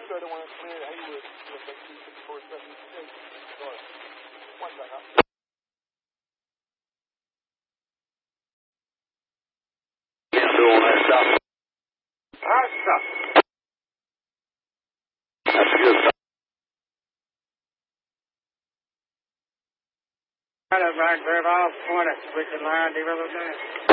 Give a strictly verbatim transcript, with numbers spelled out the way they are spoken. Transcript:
go to one of Clear Haywood, U S A two six four seven six. Sorry. One second. Hard stuff. That's good. Right up, right, grab off, point it, we can line, the river down.